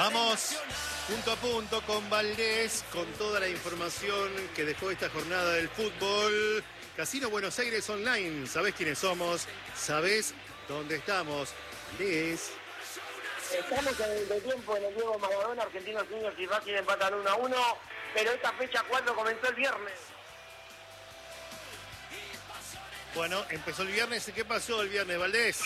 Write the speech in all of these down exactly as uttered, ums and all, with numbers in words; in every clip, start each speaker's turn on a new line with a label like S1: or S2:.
S1: Vamos punto a punto con Valdés, con toda la información que dejó esta jornada del fútbol. Casino Buenos Aires Online, ¿sabés quiénes somos? ¿Sabés dónde estamos? Valdés.
S2: Estamos en el de tiempo en el Diego Maradona, Argentinos Juniors y Racing empatan uno a uno, pero esta fecha cuatro comenzó el viernes.
S1: Bueno, empezó el viernes. ¿Y qué pasó el viernes, Valdés?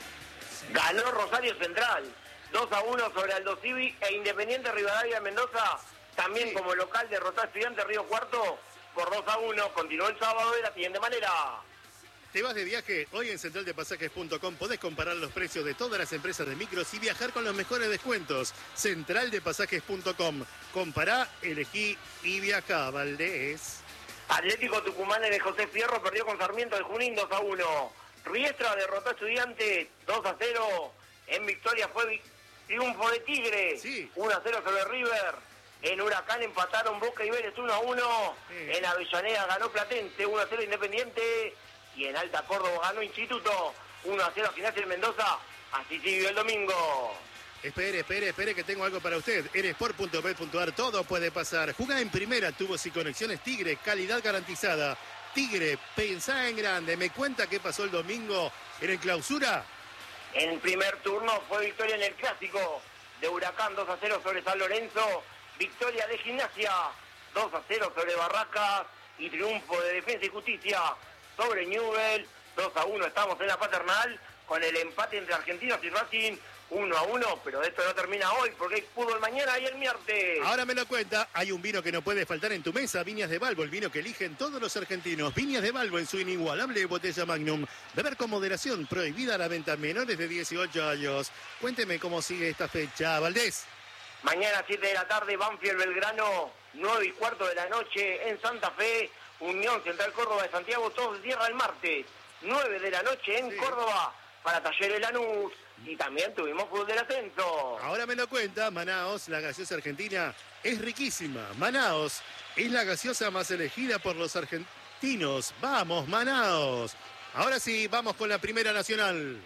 S2: Ganó Rosario Central, dos a uno sobre Aldo Civi, e Independiente Rivadavia de Mendoza, también
S1: Sí.
S2: como local derrotó a Estudiantes Río Cuarto por dos a uno. Continuó el sábado de la siguiente manera.
S1: ¿Te vas de viaje? Hoy en central de pasajes punto com podés comparar los precios de todas las empresas de micros y viajar con los mejores descuentos. central de pasajes punto com. Compará, elegí y viajá, Valdés.
S2: Atlético Tucumán en el José Fierro perdió con Sarmiento de Junín dos a uno. Riestra derrotó a Estudiantes dos a cero. En Victoria fue vi- triunfo de Tigre.
S1: Sí.
S2: uno a cero sobre River. En Huracán empataron Boca y Vélez uno a uno.
S1: Sí.
S2: En Avellaneda ganó Platense uno a cero Independiente. Y en Alta Córdoba ganó Instituto uno a cero a Gimnasia de Mendoza. Así siguió el domingo.
S1: Espere, espere, espere que tengo algo para usted. En sport punto bet punto ar todo puede pasar. Jugá en primera, tubos y conexiones Tigre, calidad garantizada. Tigre, pensá en grande. ¿Me cuenta qué pasó el domingo en el clausura?
S2: En el primer turno fue victoria en el clásico de Huracán dos a cero sobre San Lorenzo. Victoria de Gimnasia dos a cero sobre Barracas. Y triunfo de Defensa y Justicia sobre Newell dos a uno. Estamos en la Paternal con el empate entre Argentinos y Racing uno a uno. Pero esto no termina hoy porque hay fútbol mañana y el miércoles.
S1: Ahora me lo cuenta, hay un vino que no puede faltar en tu mesa, Viñas de Balbo, el vino que eligen todos los argentinos. Viñas de Balbo en su inigualable botella Magnum. Beber con moderación, prohibida la venta a menores de dieciocho años. Cuénteme cómo sigue esta fecha, Valdés.
S2: Mañana siete de la tarde, Banfield Belgrano, nueve y cuarto de la noche en Santa Fe, Unión Central Córdoba de Santiago, todo se cierra el martes, nueve de la noche en
S1: Sí.
S2: Córdoba, para Talleres Lanús, y también tuvimos fútbol del ascenso.
S1: Ahora me lo cuenta, Manaos, la gaseosa argentina, es riquísima. Manaos es la gaseosa más elegida por los argentinos. Vamos, Manaos. Ahora sí, vamos con la primera nacional.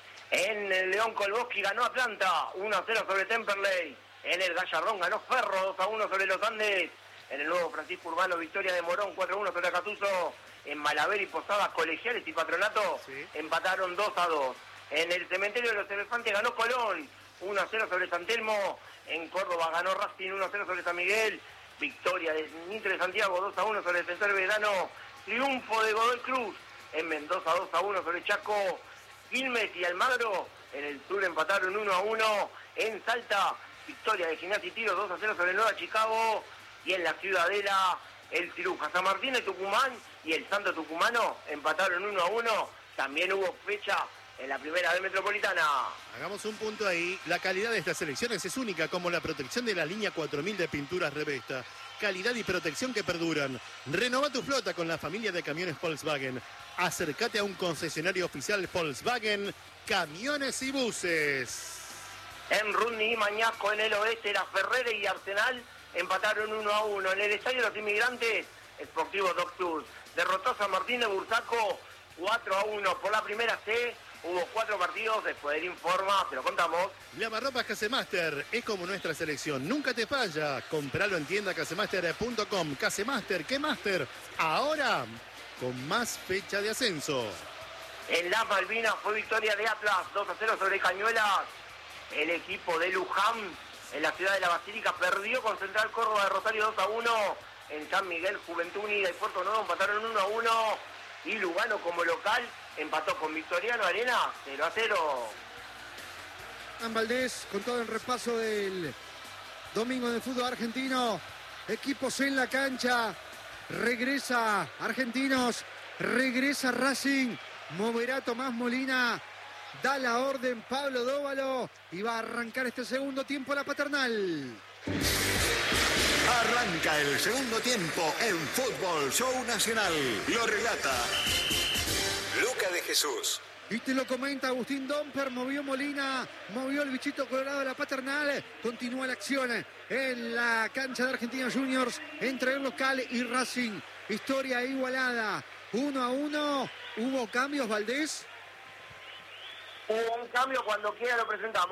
S2: En el León Colboschi ganó Atlanta, uno a cero sobre Temperley. En el Gallardón ganó Ferro, dos a uno sobre los Andes. En el Nuevo Francisco Urbano, victoria de Morón, cuatro a uno sobre Acatuso. En Malaver y Posadas, Colegiales y Patronato,
S1: Sí.
S2: empataron dos a dos. En el Cementerio de los Elefantes ganó Colón, uno a cero sobre San Telmo. En Córdoba ganó Racing, uno a cero sobre San Miguel. Victoria de Mitre de Santiago, dos a uno sobre el Defensor Vedano. Triunfo de Godoy Cruz. En Mendoza, dos a uno sobre Chaco. Quilmes y Almagro en el sur empataron uno a uno. En Salta, victoria de Gimnasia y Tiro, dos a cero sobre Nueva Chicago. Y en la Ciudadela, el Ciruja San Martín de Tucumán y el Santo Tucumano empataron uno a uno. También hubo fecha en la primera B Metropolitana.
S1: Hagamos un punto ahí. La calidad de estas selecciones es única, como la protección de la línea cuatro mil de pinturas Revesta. Calidad y protección que perduran. Renova tu flota con la familia de camiones Volkswagen. Acércate a un concesionario oficial Volkswagen, camiones y buses.
S2: En Rudni y Mañasco, en el oeste, la Ferrere y Arsenal empataron uno a uno. En el Estadio de los Inmigrantes, Sportivo Doctor derrotó a San Martín de Bursaco cuatro a uno. Por la primera C hubo cuatro partidos, después del informa, te lo contamos.
S1: Lavarropas Casemaster es como nuestra selección, nunca te falla. Compralo en tienda casemaster punto com. Casemaster, ¿qué Master? Ahora con más fecha de ascenso.
S2: En Las Malvinas fue victoria de Atlas, dos a cero sobre Cañuelas. El equipo de Luján, en la ciudad de la Basílica, perdió con Central Córdoba de Rosario dos a uno. En San Miguel, Juventud Unida y Puerto Nuevo empataron uno a uno. Y Lugano, como local, empató con Victoriano Arena cero a cero.
S3: Hernán Valdés con todo el repaso del domingo del fútbol argentino. Equipos en la cancha. Regresa Argentinos. Regresa Racing. Moverá Tomás Molina. Da la orden Pablo Dóvalo. Y va a arrancar este segundo tiempo la Paternal.
S4: Arranca el segundo tiempo en Fútbol Show Nacional. Lo relata Luca de Jesús.
S3: Y te lo comenta Agustín Domper, movió Molina, movió el bichito colorado de la Paternal. Continúa la acción en la cancha de Argentinos Juniors entre el local y Racing. Historia igualada, uno a uno. ¿Hubo cambios, Valdés?
S2: Hubo un cambio, cuando quiera lo presentamos.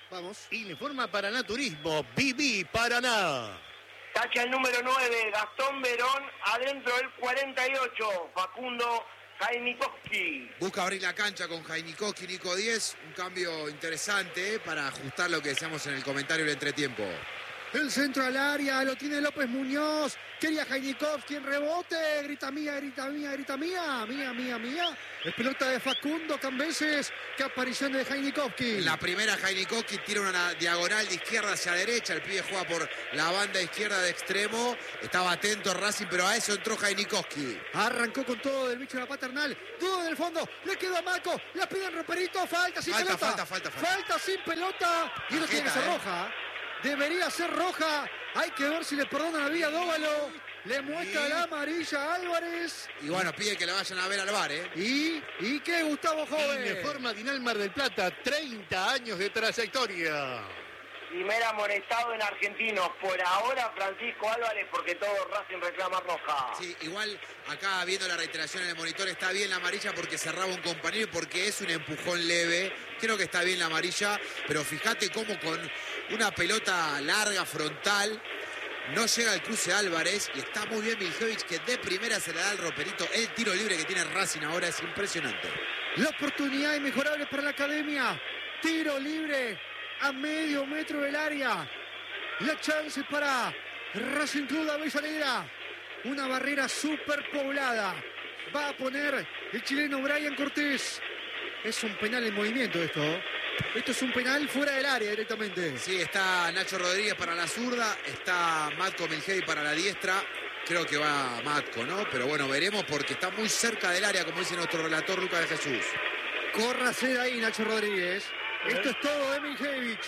S3: Vamos.
S1: Informa Paraná Turismo, Viví Paraná.
S2: Tacha el número nueve, Gastón Verón, adentro del cuarenta y ocho, Facundo Jainikowski.
S5: Busca abrir la cancha con Jainikowski, Nico diez. Un cambio interesante eh, para ajustar lo que decíamos en el comentario del entretiempo.
S3: El centro al área, lo tiene López Muñoz. Quería Jainikowski en rebote. Grita mía, grita mía, grita mía. Mía, mía, mía. Es pelota de Facundo Cambeses. Qué aparición de Jainikowski.
S5: En la primera, Jainikowski tira una diagonal de izquierda hacia derecha. El pibe juega por la banda izquierda de extremo. Estaba atento Racing, pero a eso entró Jainikowski.
S3: Arrancó con todo del bicho de la paternal. Dudo del fondo. Le quedó a Maco. La piden Roperito. Falta sin
S5: Falta,
S3: pelota.
S5: falta, falta, falta.
S3: Falta sin pelota. Y no tiene que ser
S5: eh.
S3: roja. Debería ser roja. Hay que ver si le perdonan la vía Dóvalo. Le muestra
S5: Y-
S3: la amarilla a Álvarez.
S5: Y bueno, pide que la vayan a ver al bar, ¿eh?
S3: Y, y qué Gustavo Joven.
S1: Informa Dinal Mar del Plata, treinta años de trayectoria.
S2: Primer amonestado en Argentinos. Por ahora Francisco Álvarez, porque todo Racing reclama roja.
S5: Sí, igual acá viendo la reiteración en el monitor está bien la amarilla porque cerraba un compañero y porque es un empujón leve. Creo que está bien la amarilla, pero fíjate cómo con una pelota larga, frontal, no llega al cruce Álvarez y está muy bien Miljevic, que de primera se le da al roperito. El tiro libre que tiene Racing ahora es impresionante.
S3: La oportunidad inmejorable para la academia. Tiro libre a medio metro del área. La chance para Racing Club de Avellaneda. Una barrera superpoblada. Va a poner el chileno Brian Cortés. Es un penal en movimiento esto. Esto es un penal fuera del área directamente.
S5: Sí, está Nacho Rodríguez para la zurda, está Matko Miljevic para la diestra. Creo que va Matko, ¿no? Pero bueno, veremos porque está muy cerca del área, como dice nuestro relator Lucas de Jesús.
S3: Córrase de ahí, Nacho Rodríguez. Esto es todo de Miljevic.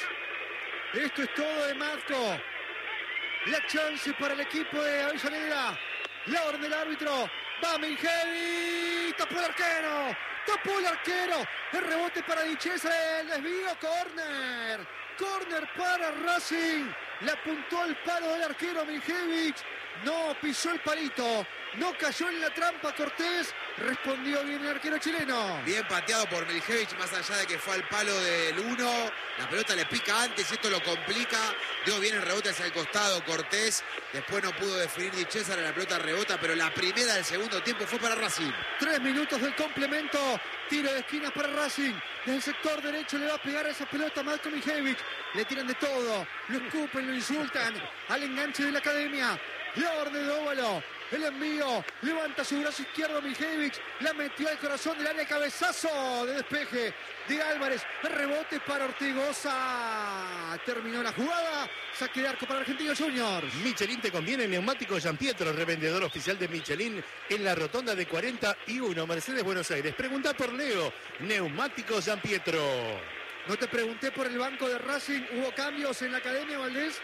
S3: Esto es todo de Matko. La chance para el equipo de Avellaneda. La orden del árbitro. Va Miljevic. Tapó el arquero. Tapó el arquero. El rebote para Di Cesare. El desvío. Corner. Corner para Racing. Le apuntó al palo del arquero Miljevic. No pisó el palito. No cayó en la trampa Cortés. Respondió bien el arquero chileno.
S5: Bien pateado por Miljevic, más allá de que fue al palo del uno. La pelota le pica antes y esto lo complica. Dio bien el rebote hacia el costado Cortés. Después no pudo definir Di Cesare, la pelota rebota, pero la primera del segundo tiempo fue para Racing.
S3: Tres minutos del complemento. Tiro de esquinas para Racing. Desde el sector derecho le va a pegar a esa pelota Matko Miljevic. Le tiran de todo. Lo escupen, lo insultan. Al enganche de la academia. La orden de Dóvalo. El envío. Levanta su brazo izquierdo Miljevic. La metió al corazón del área. Cabezazo de despeje de Álvarez. Rebote para Ortigosa. Terminó la jugada. Saque de arco para Argentinos Juniors.
S1: Michelin te conviene, neumáticos Gianpietro, revendedor oficial de Michelin en la rotonda de cuarenta y uno, Mercedes, Buenos Aires. Pregunta por Leo, neumáticos Gianpietro.
S3: No te pregunté por el banco de Racing. ¿Hubo cambios en la academia, Valdés?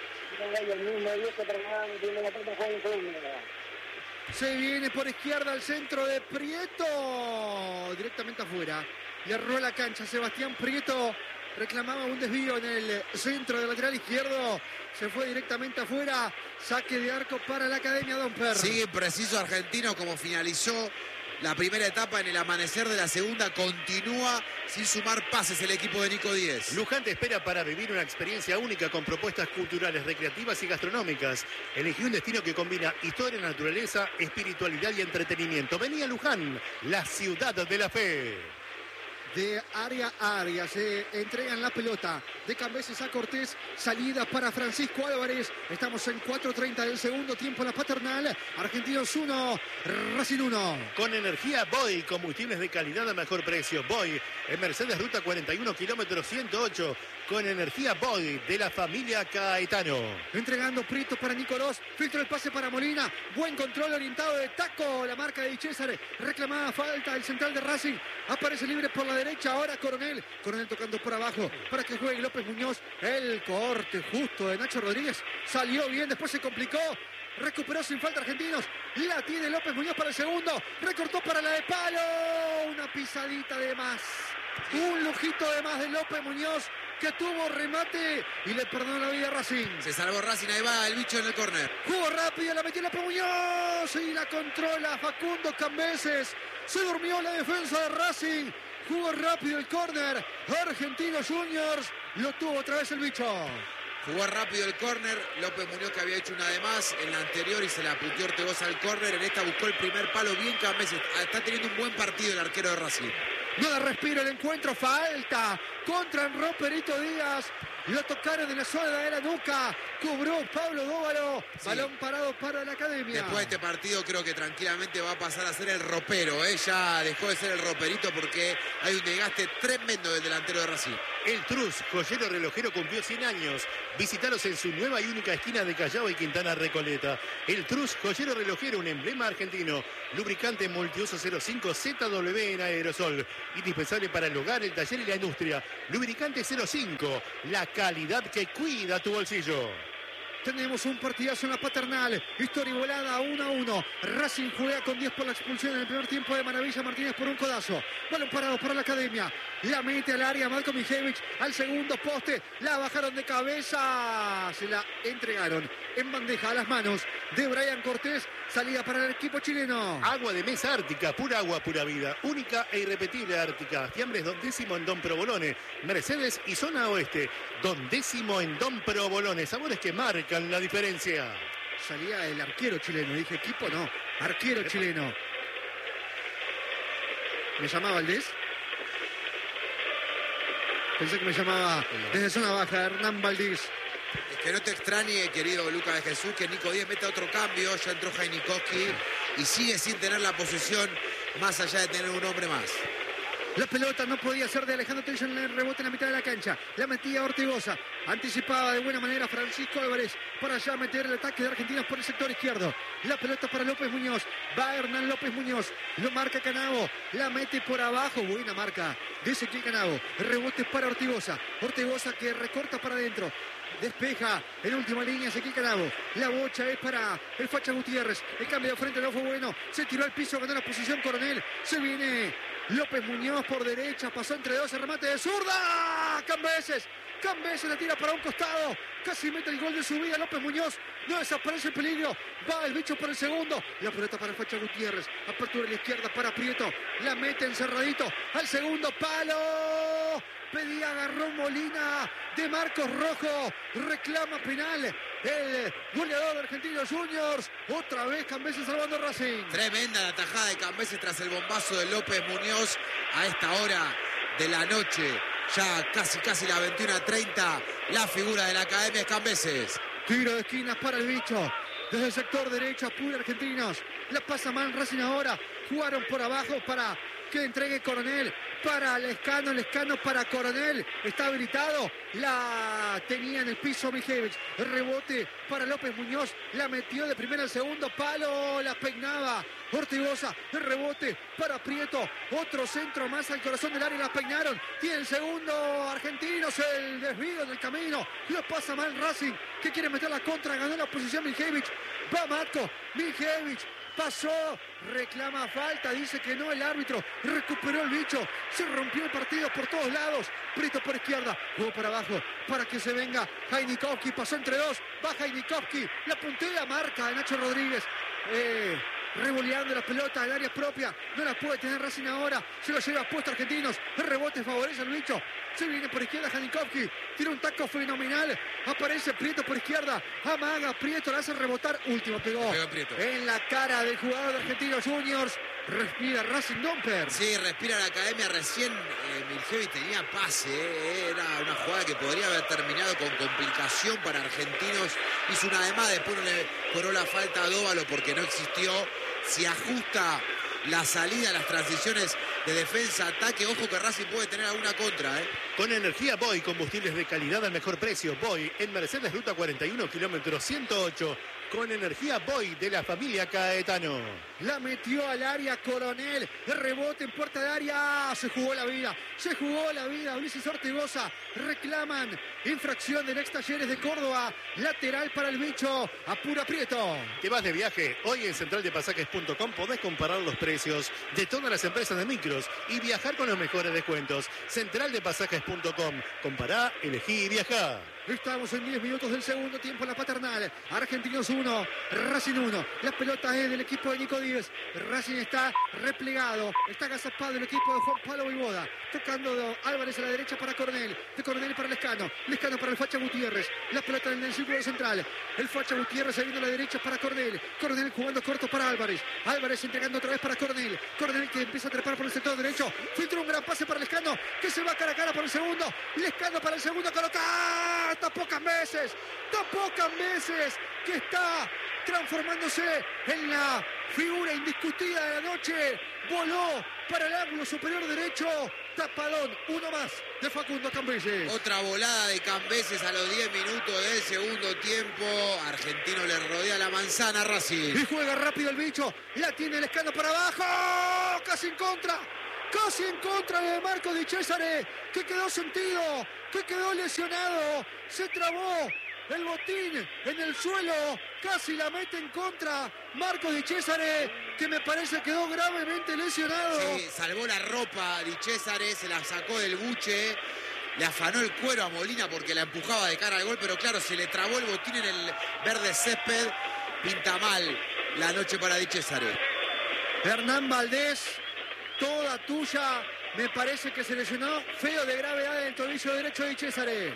S3: Se viene por izquierda al centro de Prieto. Directamente afuera. Le erró la cancha Sebastián Prieto. Reclamaba un desvío en el centro del lateral izquierdo. Se fue directamente afuera. Saque de arco para la academia Domper.
S5: Sigue preciso Argentino como finalizó la primera etapa. En el amanecer de la segunda continúa sin sumar pases el equipo de Nico diez.
S1: Luján te espera para vivir una experiencia única con propuestas culturales, recreativas y gastronómicas. Elegí un destino que combina historia, naturaleza, espiritualidad y entretenimiento. Vení a Luján, la ciudad de la fe.
S3: De área a área se entregan la pelota de Cambeses a Cortés, salida para Francisco Álvarez. Estamos en cuatro treinta del segundo tiempo en la paternal. Argentinos uno, Racing uno.
S1: Con energía Boy, combustibles de calidad a mejor precio. Boy, en Mercedes Ruta cuarenta y uno, kilómetro ciento ocho. Con energía Boy de la familia Caetano.
S3: Entregando Prieto para Nicolás. Filtro el pase para Molina. Buen control orientado de taco. La marca de Di Cesare. Reclamada falta el central de Racing. Aparece libre por la derecha. Ahora Coronel. Coronel tocando por abajo para que juegue López Muñoz. El corte justo de Nacho Rodríguez. Salió bien. Después se complicó. Recuperó sin falta Argentinos. La tiene López Muñoz para el segundo. Recortó para la de palo. Una pisadita de más. Un lujito de más de López Muñoz, que tuvo remate y le perdonó la vida a Racing.
S5: Se salvó Racing, ahí va el bicho en el córner.
S3: Jugó rápido, la metió López Muñoz y la controla Facundo Cambeses. Se durmió la defensa de Racing. Jugó rápido el córner. Argentinos Juniors. Lo tuvo otra vez el bicho.
S5: Jugó rápido el córner. López Muñoz, que había hecho una de más en la anterior y se la puteó Ortegoza al córner. En esta buscó el primer palo bien Cambeses. Está teniendo un buen partido el arquero de Racing.
S3: No da respiro el encuentro. Falta contra Enro Perito Díaz. Lo tocaron en la zona de la nuca. Cubrió Pablo Dóvalo.
S5: Sí.
S3: Balón parado para la Academia.
S5: Después de este partido creo que tranquilamente va a pasar a ser el ropero. ¿eh? Ya dejó de ser el roperito porque hay un desgaste tremendo del delantero de Racing.
S1: El Trus, joyero relojero, cumplió cien años. Visitaros en su nueva y única esquina de Callao y Quintana Recoleta. El Trus, joyero relojero, un emblema argentino. Lubricante multiuso cero cinco Z W en aerosol. Indispensable para el hogar, el taller y la industria. Lubricante cero cinco. La calidad que cuida tu bolsillo.
S3: Tenemos un partidazo en la Paternal. Historia volada uno a uno. Racing juega con diez por la expulsión en el primer tiempo de Maravilla Martínez por un codazo. Balón parado para la Academia. La mete al área Marco Mijevich al segundo poste. La bajaron de cabeza. Se la entregaron en bandeja a las manos de Brian Cortés. Salida para el equipo chileno.
S1: Agua de mesa Ártica, pura agua, pura vida. Única e irrepetible Ártica. Fiambres Don Décimo en Don Provolone. Mercedes y Zona Oeste. Don Décimo en Don Provolone. Sabores que marcan la diferencia.
S3: Salía el arquero chileno. Dije equipo, no. Arquero chileno. ¿Me llamaba Valdés? Pensé que me llamaba desde zona baja Hernán Valdés.
S5: Es que no te extrañe, querido Lucas de Jesús, que Nico Díaz meta otro cambio. Ya entró Jainikowski y sigue sin tener la posesión, más allá de tener un hombre más.
S3: La pelota no podía ser de Alejandro Tello en el rebote en la mitad de la cancha. La metía Ortegoza. Anticipaba de buena manera Francisco Álvarez para ya meter el ataque de Argentinos por el sector izquierdo. La pelota para López Muñoz. Va Hernán López Muñoz. Lo marca Canavo. La mete por abajo. Buena marca de Ezequiel Canavo. Rebote para Ortegoza. Ortegoza que recorta para adentro. Despeja en última línea Ezequiel Canavo. La bocha es para el Facha Gutiérrez. El cambio de frente no fue bueno. Se tiró al piso, ganó la posición Coronel. Se viene López Muñoz por derecha. Pasó entre dos. El remate de zurda. Cambeses. Cambeses la tira para un costado. Casi mete el gol de su vida López Muñoz. No desaparece el peligro. Va el bicho por el segundo. La pelota para el Facha Gutiérrez. Apertura a la izquierda para Prieto. La mete encerradito al segundo palo. Pedía agarró Molina de Marcos Rojo. Reclama penal el goleador de Argentinos Juniors. Otra vez Cambeses salvando a Racing.
S5: Tremenda la tajada de Cambeses tras el bombazo de López Muñoz a esta hora de la noche. Ya casi casi la veintiuna treinta. La figura de la Academia es Cambeses.
S3: Tiro de esquinas para el bicho. Desde el sector derecho apura Argentinos. La pasa mal Racing ahora. Jugaron por abajo para que entregue Coronel. Para Lescano, Lescano para Coronel. Está habilitado. La tenía en el piso Mijevich. Rebote para López Muñoz. La metió de primera al segundo palo. La peinaba Ortegoza. El rebote para Prieto. Otro centro más al corazón del área. La peinaron. Tiene el segundo Argentinos. El desvío en el camino. Lo pasa mal Racing, que quiere meter la contra. Ganó la posición Mijevich. Va Matko. Mijevich. Pasó, reclama falta, dice que no el árbitro, recuperó el bicho, se rompió el partido por todos lados, Prieto por izquierda, jugó para abajo, para que se venga Jainikowski, pasó entre dos, va Jainikowski, la puntea, marca de Nacho Rodríguez, eh, revoleando la pelota al área propia, no la puede tener Racing ahora, se lo lleva puesto Argentinos, el rebote favorece al bicho, se viene por izquierda Jainikowski, tira un taco fenomenal, aparece Prieto por izquierda, amaga Prieto, la hace rebotar, último pegó,
S5: pegó
S3: en la cara del jugador de Argentinos Juniors, respira Racing Domper.
S5: Sí, respira la Academia, recién eh, Miljevic tenía pase, eh, era una jugada que podría haber terminado con complicación para Argentinos, hizo una además, después no le cobró la falta a Dóvalo porque no existió, se ajusta la salida, las transiciones de defensa-ataque, ojo que Racing puede tener alguna contra, ¿eh?
S1: Con energía Boy, combustibles de calidad al mejor precio. Boy en Mercedes, ruta cuarenta y uno, kilómetro ciento ocho. Con energía Boy de la familia Caetano.
S3: La metió al área Coronel. El rebote en puerta de área. Se jugó la vida. Se jugó la vida. Ulises Ortegoza. Reclaman infracción del ex Talleres de Córdoba. Lateral para el bicho. Apura Prieto.
S1: ¿Te vas de viaje? Hoy en central de pasajes punto com podés comparar los precios de todas las empresas de micros y viajar con los mejores descuentos. central de pasajes punto com. Compará, elegí y viajá.
S3: Estamos en diez minutos del segundo tiempo en la Paternal. Argentinos uno, Racing uno. La pelota es del equipo de Nico Díez. Racing está replegado. Está agazapado el equipo de Juan Pablo Voivoda. Tocando Álvarez a la derecha para Coronel. De Coronel para Lescano. Lescano para el Facha Gutiérrez. La pelota en el círculo central. El Facha Gutiérrez saliendo a la derecha para Coronel. Coronel jugando corto para Álvarez. Álvarez entregando otra vez para Coronel. Coronel que empieza a trepar por el sector derecho. Filtra un gran pase para Lescano, que se va cara a cara por el segundo. Lescano para el segundo. Coloca. Tan pocas veces. Tan pocas veces que está transformándose en la figura indiscutida de la noche. Voló para el ángulo superior derecho. Tapadón, uno más de Facundo Cambeses.
S5: Otra volada de Cambeses a los diez minutos del segundo tiempo. Argentino le rodea la manzana a Racing.
S3: Y juega rápido el bicho. La tiene Lescano para abajo. Casi en contra. Casi en contra de Marco Di Cesare, que quedó sentido, que quedó lesionado. Se trabó el botín en el suelo. Casi la mete en contra Marco Di Cesare, que me parece quedó gravemente lesionado.
S5: Sí, salvó la ropa Di Cesare, se la sacó del buche. Le afanó el cuero a Molina porque la empujaba de cara al gol, pero claro, se le trabó el botín en el verde césped. Pinta mal la noche para Di Cesare.
S3: Hernán Valdés, toda tuya. Me parece que se lesionó feo de gravedad en el tobillo derecho de Di Cesare.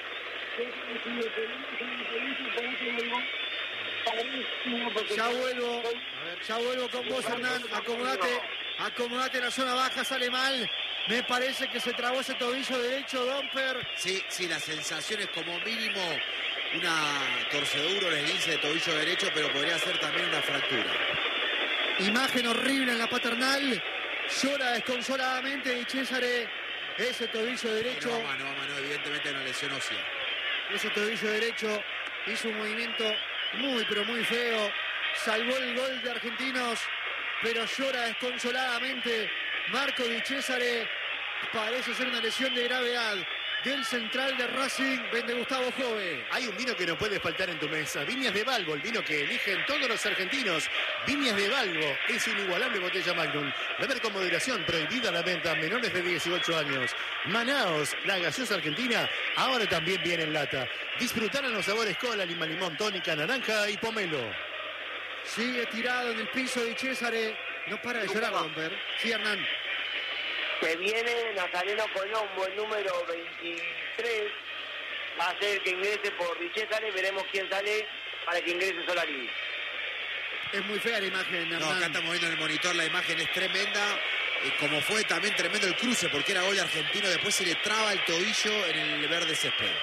S3: Ya vuelvo, ya vuelvo con vos, Hernán. Acomodate, acomodate en la zona baja, sale mal. Me parece que se trabó ese tobillo derecho, Domper.
S5: Sí, sí, la sensación es como mínimo una torcedura, un esguince de tobillo derecho, pero podría ser también una fractura.
S3: Imagen horrible en la Paternal. Llora desconsoladamente Di Cesare. Ese tobillo derecho.
S5: No, mano, mano, evidentemente una lesión ósea.
S3: Ese tobillo derecho hizo un movimiento muy, pero muy feo. Salvó el gol de Argentinos, pero llora desconsoladamente Marco Di Cesare. Parece ser una lesión de gravedad del central de Racing, vende Gustavo Jove.
S1: Hay un vino que no puede faltar en tu mesa. Viñas de Balbo, el vino que eligen todos los argentinos. Viñas de Balbo es inigualable botella Magnum. Beber con moderación, prohibida la venta a menores de dieciocho años. Manaos, la gaseosa argentina, ahora también viene en lata. Disfrutarán los sabores cola, lima, limón, tónica, naranja y pomelo.
S3: Sigue tirado en el piso Di Cesare. No para de llorar, Domper. Sí, Hernán.
S2: Se viene Nazareno Colombo, el número veintitrés. Va a ser que ingrese por Di Cesare. Veremos quién sale para que ingrese Solari.
S3: Es muy fea la imagen, Hernán.
S5: No, acá estamos viendo en el monitor, la imagen es tremenda. Eh, como fue también tremendo el cruce, porque era gol de Argentino. Después se le traba el tobillo en el verde césped.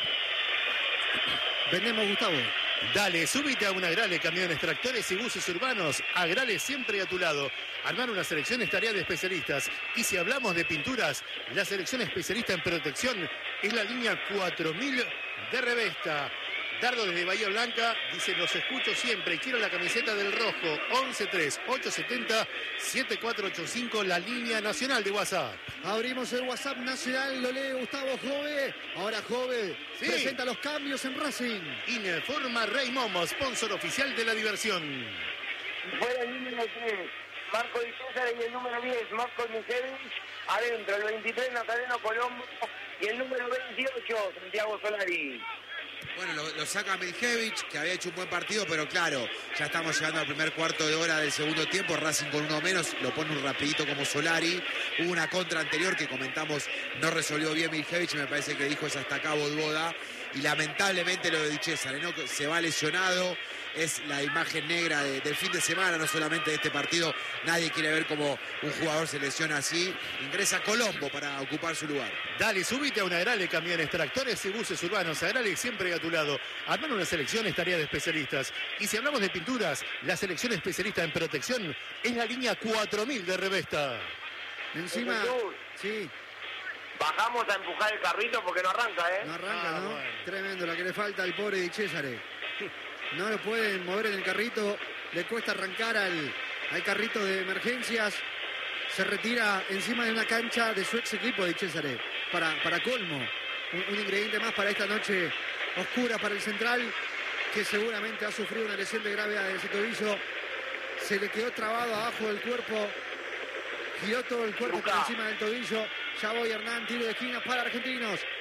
S3: Vendemos, Gustavo.
S1: Dale, súbite a un Agrale, camiones, tractores y buses urbanos. Agrale siempre a tu lado. Armar una selección es tarea de especialistas. Y si hablamos de pinturas, la selección especialista en protección es la línea cuatro mil de Revesta. Dardo desde Bahía Blanca dice: los escucho siempre y quiero la camiseta del rojo. once tres ocho siete cero siete cuatro ocho cinco, la línea nacional de WhatsApp.
S3: Abrimos el WhatsApp nacional, lo lee Gustavo Jove. Ahora Jove
S1: Sí.
S3: presenta los cambios en Racing.
S1: Informa Rey Momo, sponsor oficial de la diversión.
S2: Fuera el número tres, Marco Di Cesare, y el número diez, Marco Mijevich. Adentro, el veintitrés, Nazareno Colombo. Y el número veintiocho, Santiago Solari.
S5: Bueno, lo, lo saca Miljevich, que había hecho un buen partido, pero claro, ya estamos llegando al primer cuarto de hora del segundo tiempo. Racing con uno menos, lo pone un rapidito como Solari. Hubo una contra anterior que comentamos, no resolvió bien Miljevich, me parece que dijo es hasta acá Voivoda. Y lamentablemente lo de Di Cesare, ¿no? Se va lesionado, es la imagen negra de, del fin de semana, no solamente de este partido. Nadie quiere ver cómo un jugador se lesiona así. Ingresa Colombo para ocupar su lugar.
S1: Dale, súbite a un Agrale, camiones, tractores y buses urbanos. Agrale siempre a tu lado. Armar una selección es tarea de especialistas. Y si hablamos de pinturas, la selección especialista en protección es la línea cuatro mil de Revesta.
S3: Encima, sí,
S2: Bajamos a empujar el carrito porque no arranca, ¿eh?
S3: no arranca,
S1: Ah,
S3: ¿no?
S1: bueno.
S3: Tremendo la que le falta al pobre Di Cesare. No lo pueden mover en el carrito, le cuesta arrancar al, al carrito de emergencias. Se retira encima de una cancha de su ex equipo Di Cesare. Para, para colmo, un, un ingrediente más para esta noche oscura para el central, que seguramente ha sufrido una lesión de gravedad en ese tobillo. Se le quedó trabado abajo del cuerpo, giró todo el cuerpo por
S2: Luca.
S3: encima del tobillo. Ya voy, Hernán, tiro de esquina para Argentinos.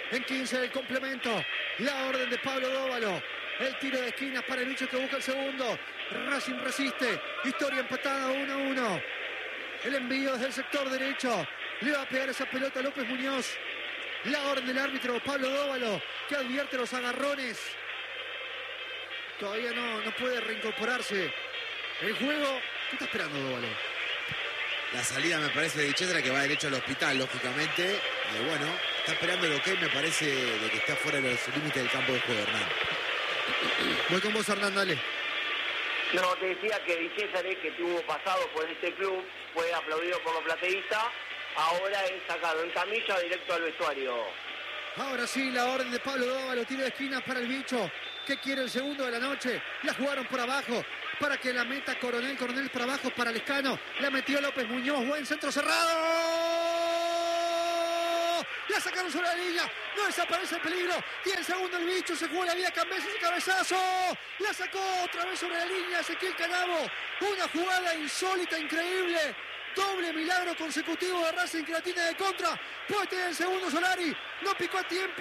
S3: En quince del complemento. La orden de Pablo Dóvalo. El tiro de esquinas para el bicho que busca el segundo. Racing resiste. Historia empatada uno a uno. El envío desde el sector derecho. Le va a pegar esa pelota a López Muñoz. La orden del árbitro Pablo Dóvalo, que advierte los agarrones. Todavía no, no puede reincorporarse el juego. ¿Qué está esperando Dóvalo?
S5: La salida me parece de Dichetra, que va derecho al hospital, lógicamente. Y bueno, está esperando el ok, me parece, de que está fuera de los límites del campo de juego, Hernán.
S3: Voy con vos, Hernán, dale.
S2: No, te decía que Di Césare, que tuvo pasado por este club, fue aplaudido por los plateístas, ahora es sacado en camilla directo al vestuario.
S3: Ahora sí, la orden de Pablo Dóvalo, tiro de esquinas para el bicho, que quiere el segundo de la noche. La jugaron por abajo para que la meta Coronel, Coronel por abajo para Lescano. La metió López Muñoz, buen centro cerrado. La sacaron sobre la línea, no desaparece el peligro. Tiene el segundo el bicho, se jugó la vida Cambeses y cabezazo. La sacó otra vez sobre la línea Ezequiel Canavo. Una jugada insólita, increíble. Doble milagro consecutivo de Racing que la tiene de contra. Puede tener el segundo Solari. No picó a tiempo.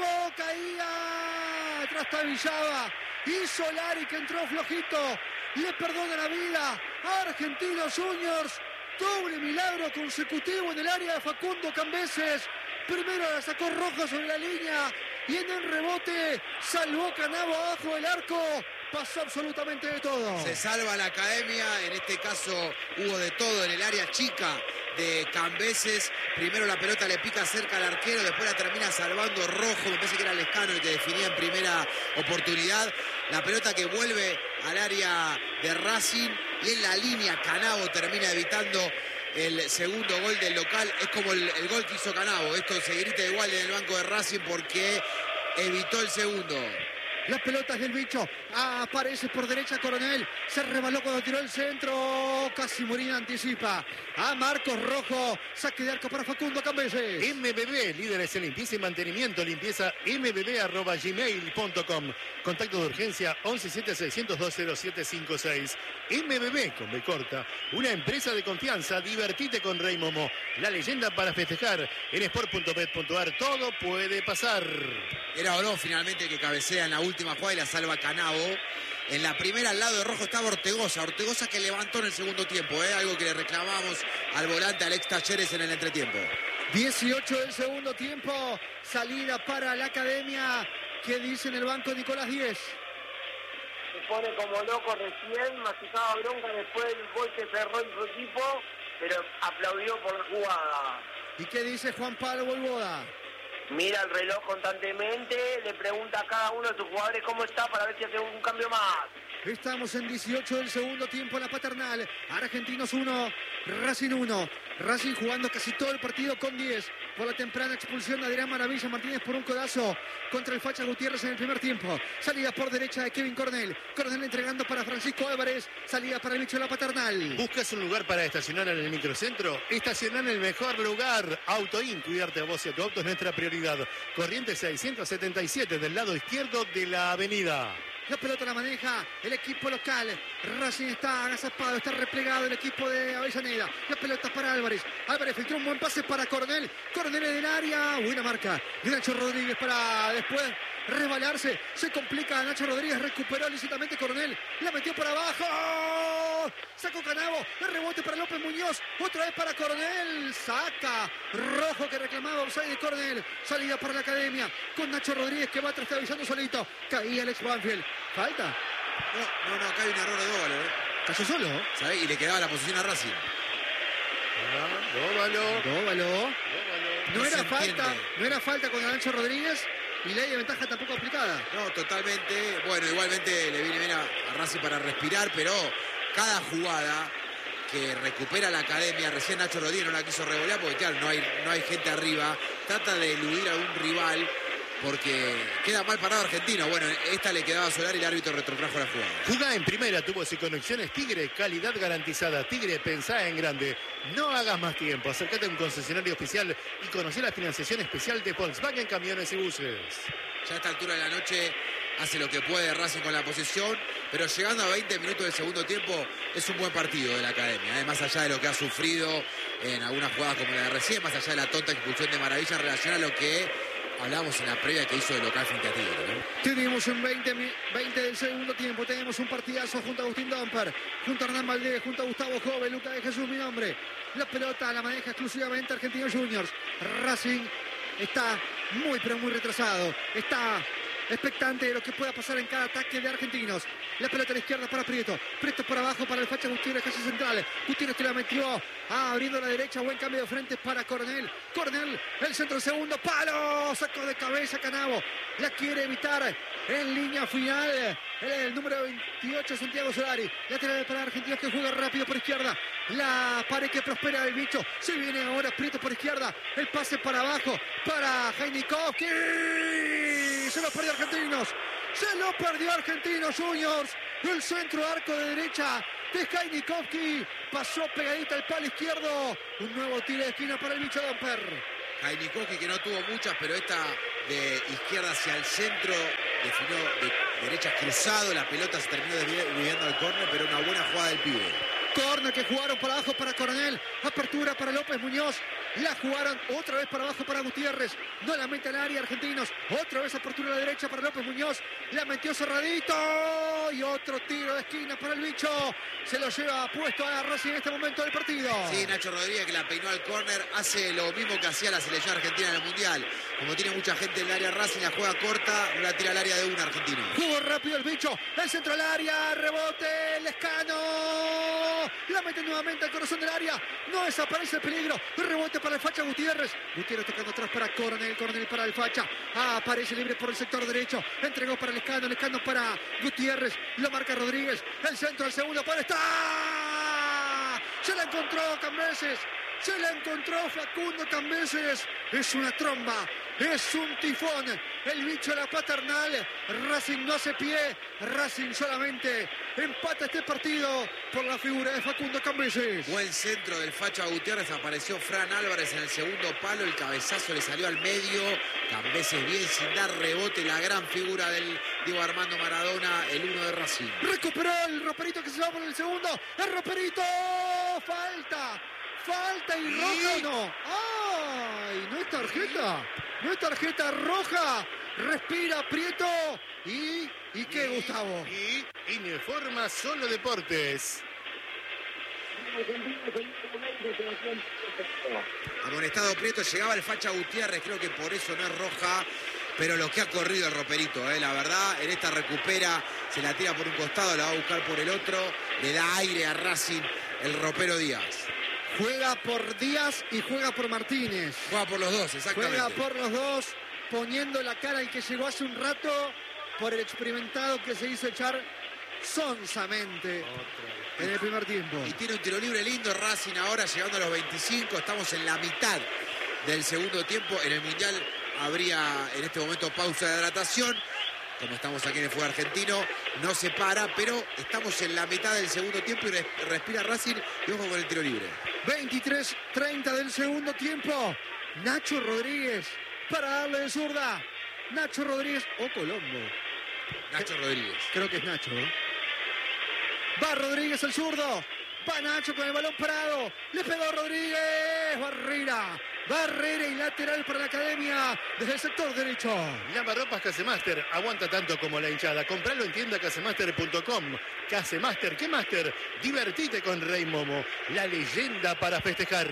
S3: Caía. Trastabillaba. Y Solari, que entró flojito, le perdona la vida a Argentinos Juniors. Doble milagro consecutivo en el área de Facundo Cambeses. Primero la sacó Roja sobre la línea. Y en el rebote salvó Canavo abajo del arco. Pasó absolutamente de todo.
S5: Se salva la academia, en este caso hubo de todo en el área chica de Cambeses. Primero la pelota le pica cerca al arquero, después la termina salvando Rojo, me parece que era Lescano el que definía en primera oportunidad. La pelota que vuelve al área de Racing y en la línea Canavo termina evitando el segundo gol del local. Es como el, el gol que hizo Canavo. Esto se grita igual en el banco de Racing porque evitó el segundo.
S3: Las pelotas del bicho. Ah, aparece por derecha Coronel. Se rebaló cuando tiró el centro. Casi Molina anticipa a Marcos Rojo. Saque de arco para Facundo Cambeses.
S1: M B B, líderes en limpieza y mantenimiento. Limpieza m b b arroba gmail punto com. Contacto de urgencia once siete seiscientos dos cero siete cinco seis. M B B con B corta. Una empresa de confianza. Divertite con Rey Momo. La leyenda para festejar. En sport punto bet punto ar. Todo puede pasar.
S5: Era Orón finalmente que cabecea en la última jugada y la salva Canavo. En la primera al lado de Rojo estaba Ortegoza. Ortegoza que levantó en el segundo tiempo, ¿eh? Algo que le reclamamos al volante Alex Talleres en el entretiempo.
S3: dieciocho del segundo tiempo. Salida para la academia. ¿Qué dice en el banco Nicolás Díez?
S2: Se pone como loco recién, masticaba bronca después del gol que cerró en su equipo, pero aplaudió por la jugada.
S3: ¿Y qué dice Juan Pablo Bolboda?
S2: Mira el reloj constantemente, le pregunta a cada uno de sus jugadores cómo está para ver si hace un cambio más.
S3: Estamos en dieciocho del segundo tiempo en la Paternal. Argentinos uno, Racing uno. Racing jugando casi todo el partido con diez. Por la temprana expulsión de Adrián Maravilla Martínez por un codazo contra el Facha Gutiérrez en el primer tiempo. Salida por derecha de Kevin Coronel. Coronel entregando para Francisco Álvarez. Salida para el bicho de la Paternal.
S1: ¿Buscas un lugar para estacionar en el microcentro? Estacionar en el mejor lugar. Autoin, cuidarte a vos y a tu auto es nuestra prioridad. Corriente seiscientos setenta y siete del lado izquierdo de la avenida.
S3: La pelota la maneja el equipo local. Racing está agazapado, está replegado el equipo de Avellaneda. La pelota para Álvarez. Álvarez filtró un buen pase para Coronel. Coronel en el área. Buena marca de Nacho Rodríguez para después resbalarse. Se complica Nacho Rodríguez. Recuperó lícitamente Coronel. La metió por abajo. Sacó Canavo. El rebote para López Muñoz. Otra vez para Coronel. Saca Rojo que reclamaba offside de Coronel. Salida para la academia con Nacho Rodríguez que va trastabillando solito. Caía Alex Banfield. ¿Falta?
S5: No, no, no, acá hay un error de Dóvalo, ¿eh?
S3: Cayó solo.
S5: ¿Sabés? Y le quedaba la posición a Racing.
S1: Ah, Dóvalo.
S3: Dóvalo. No
S5: No
S3: era
S5: se
S3: falta,
S5: entiende.
S3: no era falta con Nacho Rodríguez y ley de ventaja tampoco aplicada.
S5: No, totalmente. Bueno, igualmente le viene bien a, a Racing para respirar, pero cada jugada que recupera la academia, recién Nacho Rodríguez no la quiso revolear porque claro, no hay, no hay gente arriba, trata de eludir a un rival porque queda mal parado Argentino. Bueno, esta le quedaba a Solar y el árbitro retrotrajo la jugada.
S1: Jugá en primera, tubos y conexiones Tigre, calidad garantizada. Tigre, pensá en grande. No hagas más tiempo, acércate a un concesionario oficial y conocí la financiación especial de Volkswagen Camiones y Buses.
S5: Ya a esta altura de la noche hace lo que puede Racing con la posesión, pero llegando a veinte minutos del segundo tiempo es un buen partido de la academia, ¿eh? Más allá de lo que ha sufrido en algunas jugadas como la de recién, más allá de la tonta expulsión de Maravilla en relación a lo que hablábamos en la previa que hizo de local frente a Tigre, ¿no?
S3: Tenemos un veinte, veinte del segundo tiempo. Tenemos un partidazo junto a Agustín Domper, junto a Hernán Valdés, junto a Gustavo Jove, Lucas de Jesús, mi nombre. La pelota la maneja exclusivamente Argentinos Juniors. Racing está muy, pero muy retrasado. Está expectante de lo que pueda pasar en cada ataque de Argentinos. La pelota a la izquierda para Prieto. Prieto para abajo para el facha Gutiérrez, casi central. Gutiérrez que la metió. Ah, abriendo la derecha. Buen cambio de frente para Coronel. Coronel, el centro del segundo palo. Sacó de cabeza Canavo. La quiere evitar en línea final. El número veintiocho, Santiago Solari. Lateral para Argentinos que juega rápido por izquierda. La pared que prospera del bicho. Se viene ahora Prieto por izquierda. El pase para abajo para Heinikowski. Se lo perdió Argentinos. Se lo perdió Argentinos Juniors. El centro arco de derecha de Heinikowski. Pasó pegadita al palo izquierdo. Un nuevo tiro de esquina para el bicho Domper.
S5: Heinikowski que no tuvo muchas, pero esta de izquierda hacia el centro definió de derecha cruzado. La pelota se terminó desviando al córner, pero una buena jugada del pibe.
S3: Corner que jugaron para abajo para Coronel. Apertura para López Muñoz. La jugaron otra vez para abajo para Gutiérrez. No la mete al área Argentinos. Otra vez apertura a la derecha para López Muñoz. La metió cerradito. Y otro tiro de esquina para el bicho. Se lo lleva puesto a Racing en este momento del partido.
S5: Sí, Nacho Rodríguez que la peinó al córner. Hace lo mismo que hacía la selección argentina en el Mundial. Como tiene mucha gente en el área Racing, la juega corta. No la tira al área de un argentino.
S3: Jugó rápido el bicho. El centro al área. Rebote. Lescano. La mete nuevamente al corazón del área. No desaparece el peligro. Rebote para el facha Gutiérrez. Gutiérrez tocando atrás para Coronel. Coronel para el facha. Ah, aparece libre por el sector derecho. Entregó para Lescano. Lescano para Gutiérrez. Lo marca Rodríguez. El centro al segundo. Para está. Se la encontró Cambeses. Se la encontró Facundo Cambeses. Es una tromba. Es un tifón. El bicho de la paternal. Racing no hace pie. Racing solamente empata este partido por la figura de Facundo Cambeses.
S5: Buen centro del facha Gutiérrez. Apareció Fran Álvarez en el segundo palo. El cabezazo le salió al medio. Cambeses bien sin dar rebote. La gran figura del Diego Armando Maradona. El uno de Racing.
S3: Recuperó el roperito que se va por el segundo. El roperito. Falta. Falta y roja no. ¡Ay! No es tarjeta. No es tarjeta roja. Respira Prieto. ¿Y, y qué, Gustavo?
S1: Y Informa Solo Deportes.
S5: Amonestado Prieto, llegaba el facha Gutiérrez. Creo que por eso no es roja. Pero lo que ha corrido el roperito, eh, la verdad, en esta recupera, se la tira por un costado, la va a buscar por el otro. Le da aire a Racing el ropero Díaz.
S3: Juega por Díaz y juega por Martínez.
S5: Juega por los dos, exactamente.
S3: Juega por los dos, poniendo la cara al que llegó hace un rato, por el experimentado que se hizo echar sonsamente en el primer tiempo.
S5: Y tiene un tiro libre lindo Racing ahora, llegando a los veinticinco. Estamos en la mitad del segundo tiempo. En el Mundial habría en este momento pausa de hidratación. Como estamos aquí en el fútbol argentino, no se para, pero estamos en la mitad del segundo tiempo y respira Racing y ojo con el tiro libre.
S3: veintitrés treinta del segundo tiempo. Nacho Rodríguez para darle de zurda. Nacho Rodríguez o Colombo.
S5: Nacho Rodríguez.
S3: Creo que es Nacho, ¿eh? Va Rodríguez el zurdo. Va Nacho con el balón parado. Le pegó Rodríguez. Barrera. Barrera y lateral para la academia desde el sector derecho.
S1: Lavarropas Casemaster. Aguanta tanto como la hinchada. Compralo en tienda casemaster punto com. Casemaster. ¿Qué Master? Divertite con Rey Momo. La leyenda para festejar.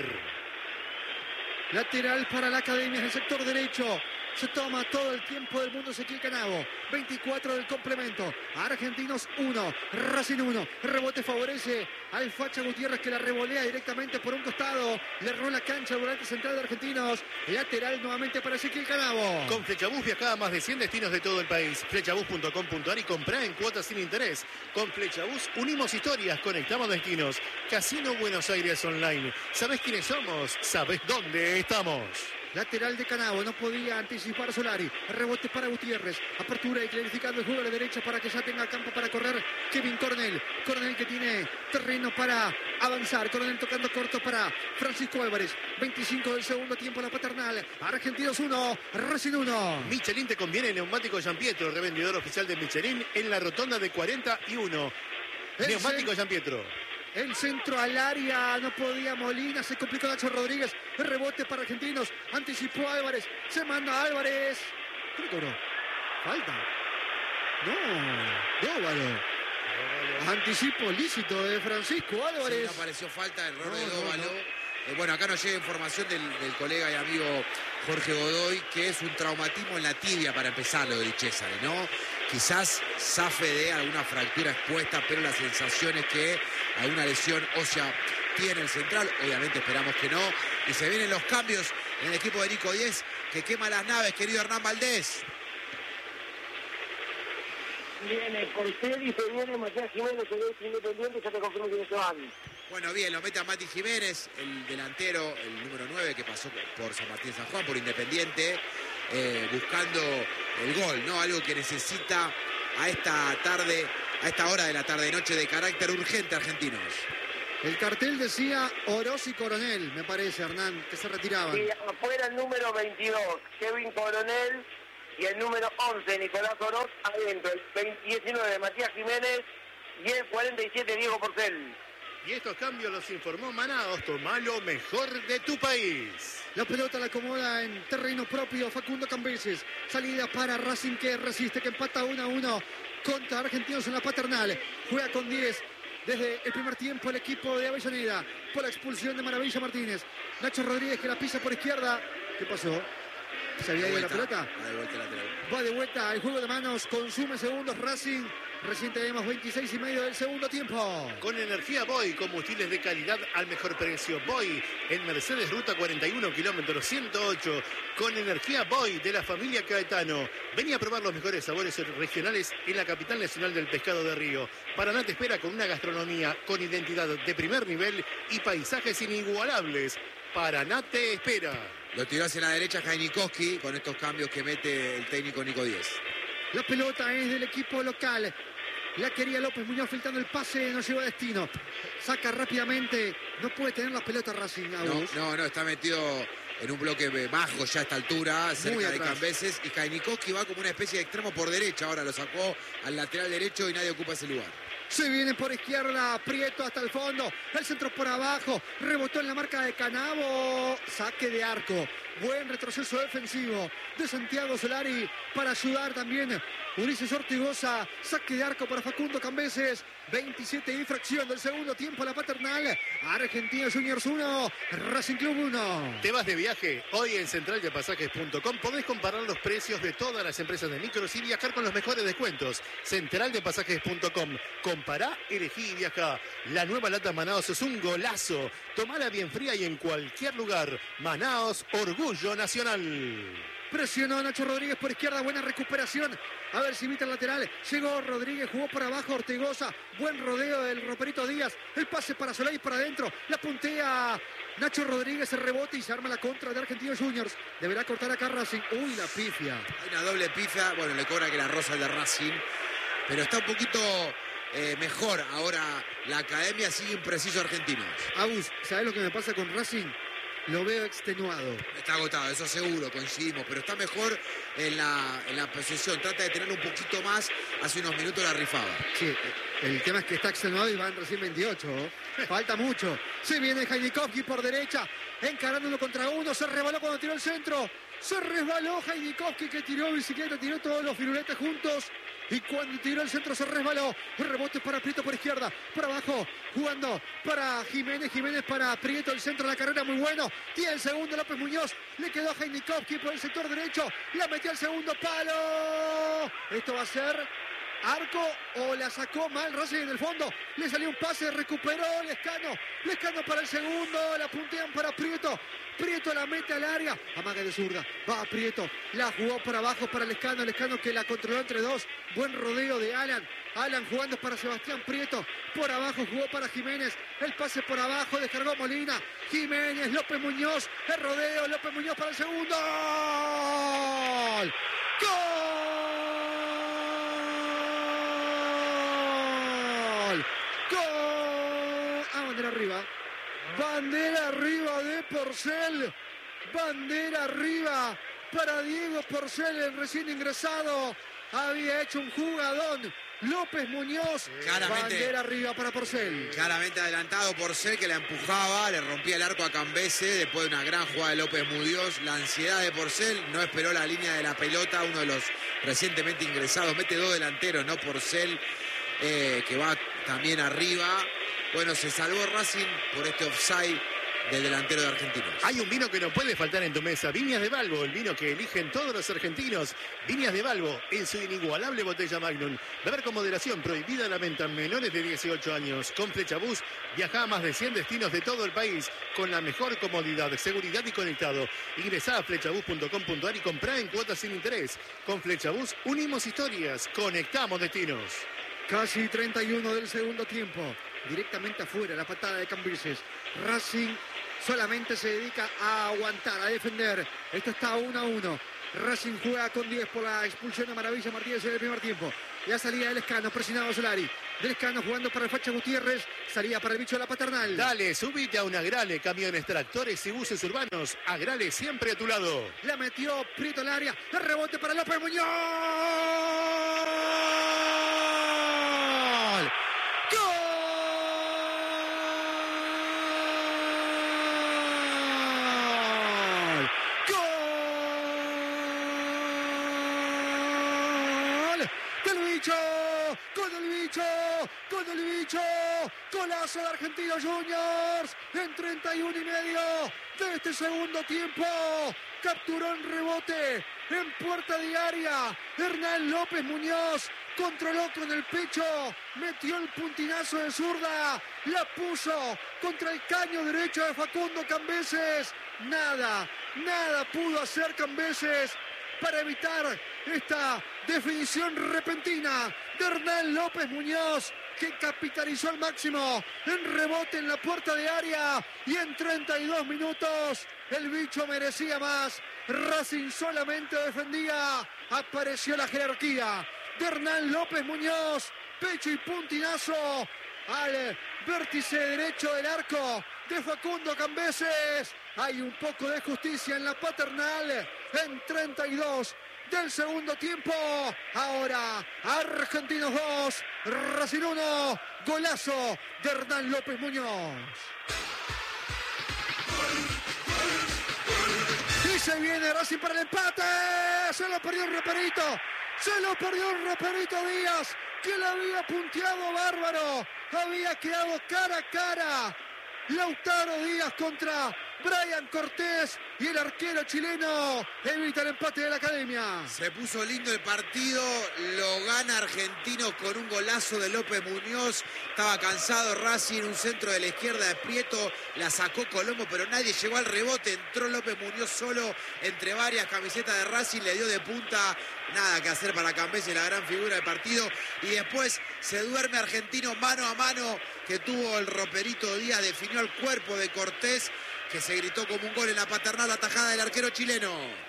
S3: Lateral para la academia desde el sector derecho. Se toma todo el tiempo del mundo Ezequiel Canavo. veinticuatro del complemento. Argentinos uno. Racing uno. Rebote favorece al facha Gutiérrez que la revolea directamente por un costado. Le erró la cancha al volante central de Argentinos. Lateral nuevamente para Ezequiel Canavo.
S1: Con Flechabús viaja a más de cien destinos de todo el país. Flechabús punto com punto ar y comprá en cuotas sin interés. Con Flechabús unimos historias, conectamos destinos. Casino Buenos Aires Online. ¿Sabés quiénes somos? ¿Sabés dónde estamos?
S3: Lateral de Canavo, no podía anticipar Solari. Rebote para Gutiérrez. Apertura y clarificando el juego a la derecha para que ya tenga campo para correr Kevin Coronel. Coronel que tiene terreno para avanzar. Coronel tocando corto para Francisco Álvarez. veinticinco del segundo tiempo la paternal. Argentinos uno, Racing uno.
S1: Michelin te conviene Neumático Giampietro, revendedor oficial de Michelin en la rotonda de cuarenta y uno.
S3: El
S1: Neumático
S3: cen...
S1: Giampietro.
S3: El centro al área, no podía Molina, se complicó Nacho Rodríguez. El rebote para Argentinos, anticipó Álvarez, se manda Álvarez. ¿Qué le cobró? Falta. No, Dóvalo. Anticipo lícito de Francisco Álvarez.
S5: Sí, no apareció falta, error
S3: No,
S5: de
S3: no,
S5: Dóvalo.
S3: no.
S5: Eh, bueno, acá nos llega información del, del colega y amigo Jorge Godoy, que es un traumatismo en la tibia para empezar lo de Di Cesare, ¿no? Quizás zafe de alguna fractura expuesta, pero la sensación es que alguna lesión ósea tiene el central. Obviamente esperamos que no. Y se vienen los cambios en el equipo de Nico Díez, que quema las naves, querido Hernán Valdés.
S2: Viene Porcel y se viene Matías Jiménez, el ex Independiente, ya te confirmo que se van.
S5: Bueno, bien, lo mete a Mati Jiménez, el delantero, el número nueve, que pasó por San Martín San Juan, por Independiente, eh, buscando el gol, ¿no? Algo que necesita a esta tarde, a esta hora de la tarde-noche de carácter urgente, Argentinos.
S3: El cartel decía Oroz y Coronel, me parece, Hernán, que se retiraban.
S2: Y afuera el número veintidós, Kevin Coronel, y el número once, Nicolás Oroz, adentro. El diecinueve, Matías Jiménez, y el cuarenta y siete, Diego Porcel.
S1: Y estos cambios los informó Manaos, toma lo mejor de tu país.
S3: La pelota la acomoda en terreno propio Facundo Cambeses. Salida para Racing, que resiste, que empata uno a uno contra Argentinos en la Paternal. Juega con diez desde el primer tiempo el equipo de Avellaneda por la expulsión de Maravilla Martínez. Nacho Rodríguez, que la pisa por izquierda. ¿Qué pasó? ¿Se había ido la pelota?
S5: Va de vuelta lateral.
S3: Va de vuelta el juego de manos, consume segundos Racing. Recién tenemos veintiséis y medio del segundo tiempo.
S1: Con energía Boy, combustibles de calidad al mejor precio. Boy en Mercedes Ruta cuarenta y uno, kilómetro ciento ocho. Con energía Boy de la familia Caetano. Vení a probar los mejores sabores regionales en la capital nacional del pescado de Río. Paraná te espera con una gastronomía con identidad de primer nivel y paisajes inigualables. Paraná te espera.
S5: Lo tiró hacia la derecha Jainikowski con estos cambios que mete el técnico Nico Díez.
S3: La pelota es del equipo local. La quería López Muñoz filtrando el pase, no llegó a destino. Saca rápidamente, no puede tener la pelota Racing.
S5: No, no, no, está metido en un bloque bajo ya a esta altura, cerca de Cambeses. Y Jainikowski va como una especie de extremo por derecha. Ahora lo sacó al lateral derecho y nadie ocupa ese lugar.
S3: Se viene por izquierda, Prieto hasta el fondo, el centro por abajo, rebotó en la marca de Canavo, saque de arco, buen retroceso defensivo de Santiago Solari para ayudar también Ulises Ortigosa, saque de arco para Facundo Cambeses, veintisiete infracción del segundo tiempo a la Paternal, Argentinos Juniors uno, Racing Club uno.
S1: ¿Te vas de viaje? Hoy en central de pasajes punto com podés comparar los precios de todas las empresas de micros y viajar con los mejores descuentos. central de pasajes punto com. Compará, elegí y viajá. La nueva lata Manaos es un golazo. Tomala bien fría y en cualquier lugar. Manaos, orgullo nacional.
S3: Presionó Nacho Rodríguez por izquierda, buena recuperación. A ver si evita el lateral. Llegó Rodríguez, jugó por abajo Ortigosa. Buen rodeo del Roperito Díaz. El pase para Solari para adentro. La puntea Nacho Rodríguez, el rebote y se arma la contra de Argentinos Juniors. Deberá cortar acá Racing. Uy, la pifia.
S5: Hay una doble pifia. Bueno, le cobra que la rosa el de Racing. Pero está un poquito eh, mejor ahora la academia. Sigue impreciso Argentinos.
S3: Agus, ¿sabes lo que me pasa con Racing? Lo veo extenuado.
S5: Está agotado, eso seguro, coincidimos, pero está mejor en la, en la posesión. Trata de tener un poquito más. Hace unos minutos la rifaba.
S3: Sí, el tema es que está extenuado y van recién veintiocho. Falta mucho. Se viene Jainikowski por derecha, encarándolo contra uno. Se rebaló cuando tiró el centro. Se resbaló Jainikowski, que tiró bicicleta, tiró todos los firuletes juntos. Y cuando tiró el centro se resbaló. El rebote para Prieto por izquierda. Por abajo, jugando para Jiménez. Jiménez para Prieto. El centro de la carrera muy bueno. Tiene el segundo López Muñoz. Le quedó a Jainikowski por el sector derecho. La metió al segundo palo. Esto va a ser arco o la sacó mal Racing en el fondo. Le salió un pase, recuperó Lescano. Lescano para el segundo. La puntean para Prieto. Prieto la mete al área. Amaga de zurda. Va a Prieto. La jugó para abajo para Lescano. Lescano que la controló entre dos. Buen rodeo de Alan. Alan jugando para Sebastián Prieto. Por abajo jugó para Jiménez. El pase por abajo. Descargó Molina. Jiménez. López Muñoz. El rodeo. López Muñoz para el segundo. ¡Gol! ¡Gol! ¡Gol! Ah, bandera arriba. Bandera arriba de Porcel. Bandera arriba para Diego Porcel, el recién ingresado había hecho un jugadón. López Muñoz,
S5: Claramente.
S3: bandera arriba para Porcel.
S5: Claramente adelantado Porcel, que la empujaba, le rompía el arco a Cambese, después de una gran jugada de López Muñoz. La ansiedad de Porcel, no esperó la línea de la pelota, uno de los recientemente ingresados, mete dos delanteros, ¿no? Porcel, eh, que va también arriba. Bueno, se salvó Racing por este offside del delantero de Argentinos.
S1: Hay un vino que no puede faltar en tu mesa. Viñas de Balbo, el vino que eligen todos los argentinos. Viñas de Balbo, en su inigualable botella Magnum. Beber con moderación, prohibida la venta en menores de dieciocho años. Con Flechabús, viaja a más de cien destinos de todo el país con la mejor comodidad, seguridad y conectado. Ingresá a flechabús punto com punto ar y comprá en cuotas sin interés. Con Flechabús unimos historias, conectamos destinos.
S3: Casi treinta y uno del segundo tiempo. Directamente afuera, la patada de Cambises. Racing solamente se dedica a aguantar, a defender. Esto está uno a uno. Racing juega con diez por la expulsión de Maravilla Martínez en el primer tiempo. La salida del Escano, presionado Solari. Del Escano jugando para el Facha Gutiérrez. Salida para el bicho de la Paternal.
S1: Dale, subite a un Agrale, camiones, tractores y buses urbanos. Agrale siempre a tu lado.
S3: La metió Prieto al área. El rebote para López Muñoz. ¡Gol! Con el bicho, con el bicho, golazo de Argentinos Juniors en treinta y uno y medio de este segundo tiempo. Capturó en rebote en puerta de área Hernán López Muñoz, controló con el pecho, metió el puntinazo de zurda, la puso contra el caño derecho de Facundo Cambeses. Nada, nada pudo hacer Cambeses para evitar esta definición repentina de Hernán López Muñoz, que capitalizó al máximo en rebote en la puerta de área, y en treinta y dos minutos el bicho merecía más. Racing solamente defendía. Apareció la jerarquía de Hernán López Muñoz, pecho y puntinazo al vértice derecho del arco de Facundo Cambeses. Hay un poco de justicia en la Paternal en treinta y dos del segundo tiempo. Ahora Argentinos dos, Racing uno. Golazo de Hernán López Muñoz. Y se viene Racing para el empate. Se lo perdió el reperito. Se lo perdió el reperito Díaz, que le había punteado bárbaro. Había quedado cara a cara Lautaro Díaz contra Brian Cortés, y el arquero chileno evita el empate de la Academia.
S5: Se puso lindo el partido, lo gana Argentinos con un golazo de López Muñoz. Estaba cansado Racing, un centro de la izquierda de Prieto, la sacó Colombo, pero nadie llegó al rebote. Entró López Muñoz solo entre varias camisetas de Racing, le dio de punta. Nada que hacer para Cambese, la gran figura del partido. Y después se duerme Argentino mano a mano, que tuvo el roperito Díaz, definió el cuerpo de Cortés, que se gritó como un gol en la Paternal, la tajada del arquero chileno.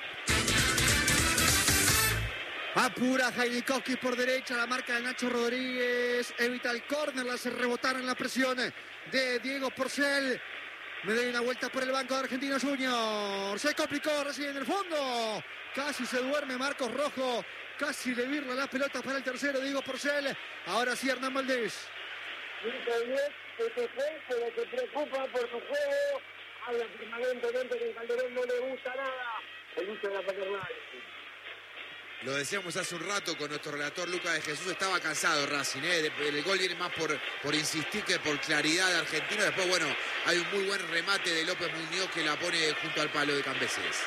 S3: Apura Jainikowski por derecha, la marca de Nacho Rodríguez, evita el córner, la hace rebotar en la presión de Diego Porcel. Me doy una vuelta por el banco de Argentinos Juniors. Se complicó recién en el fondo. Casi se duerme Marcos Rojo. Casi le virla las pelotas para el tercero, Diego Porcel. Ahora sí, Hernán Valdés.
S2: Que te fue, pero te preocupa por tu juego. Habla permanentemente que el Calderón no le gusta nada. El uso de la Paternal.
S5: Lo decíamos hace un rato con nuestro relator Lucas de Jesús, estaba cansado Racing, ¿eh? El gol viene más por, por insistir que por claridad de Argentino. Después, bueno, hay un muy buen remate de López Muñoz que la pone junto al palo de Cambeses.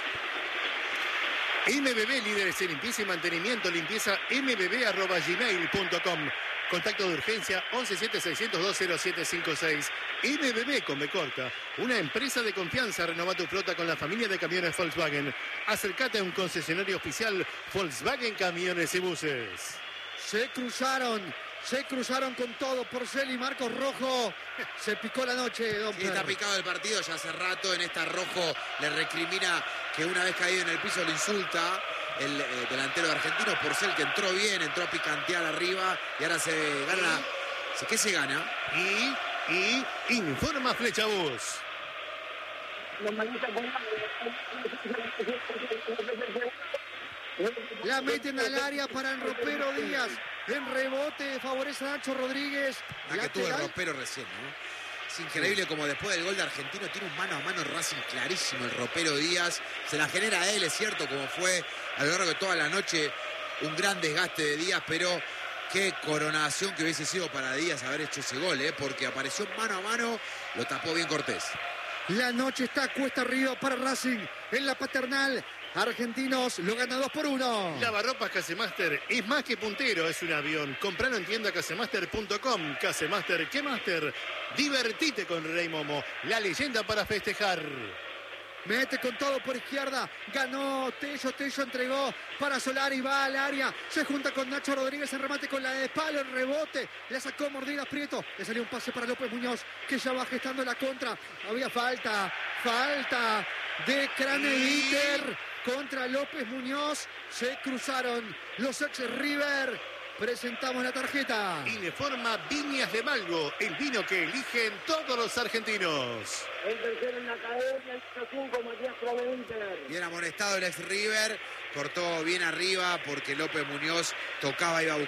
S1: M B B, líderes en limpieza y mantenimiento, limpieza m b b arroba gmail punto com. Contacto de urgencia once siete seis cero dos cero siete cinco seis. M B B con B corta, una empresa de confianza. Renova tu flota con la familia de camiones Volkswagen. Acércate a un concesionario oficial Volkswagen Camiones y Buses.
S3: Se cruzaron, se cruzaron con todo Porcel y Marcos Rojo. Se picó la noche, don
S5: Sí, está picado el partido ya hace rato. En esta Rojo le recrimina que una vez caído en el piso lo insulta. El eh, delantero de Argentinos, Porcel, que entró bien, entró a picantear arriba y ahora se gana. ¿Qué se gana?
S1: Y, y informa Flechabús.
S3: La meten al área para el ropero Díaz. En rebote favorece a Nacho Rodríguez.
S5: La que tuvo el ropero recién, ¿no? Es increíble como después del gol de Argentino tiene un mano a mano Racing clarísimo el ropero Díaz. Se la genera a él, es cierto, como fue a lo largo de toda la noche un gran desgaste de Díaz, pero qué coronación que hubiese sido para Díaz haber hecho ese gol, ¿eh? Porque apareció mano a mano, lo tapó bien Cortés.
S3: La noche está cuesta arriba para Racing en la Paternal. Argentinos lo gana dos por uno.
S1: Lavarropas Casemaster es más que puntero, es un avión. Compralo en tienda casemaster punto com. Casemaster, ¿qué master? Divertite con Rey Momo, la leyenda para festejar.
S3: Mete con todo por izquierda. Ganó Tello. Tello entregó para Solari. Va al área. Se junta con Nacho Rodríguez. En remate con la de palo. El rebote. Le sacó Mordidas Prieto. Le salió un pase para López Muñoz, que ya va gestando la contra. Había falta. Falta de Craneviter contra López Muñoz. Se cruzaron los ex River. Presentamos la tarjeta.
S1: Ineforma Viñas de Malgo, el vino que eligen todos los argentinos.
S2: El tercero en la cadena, el cinco, Matías Craneviter.
S5: Bien amonestado el ex River. Cortó bien arriba porque López Muñoz tocaba, iba a buscar